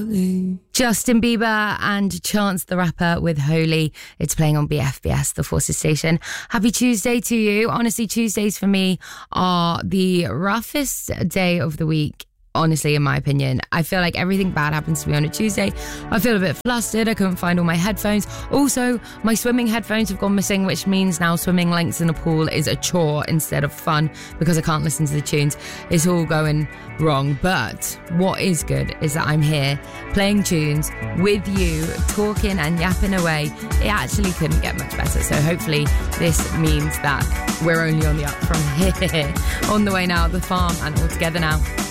Charlie. Justin Bieber and Chance the Rapper with Holy. It's playing on BFBS, the Forces station. Happy Tuesday to you. Honestly, Tuesdays for me are the roughest day of the week. Honestly, in my opinion, I feel like everything bad happens to me on a Tuesday. I feel a bit flustered. I couldn't find all my headphones. Also, my swimming headphones have gone missing, which means now swimming lengths in a pool is a chore instead of fun because I can't listen to the tunes. It's all going wrong. But what is good is that I'm here playing tunes with you, talking and yapping away. It actually couldn't get much better. So hopefully this means that we're only on the up from here. On the way now, The Farm and All Together Now.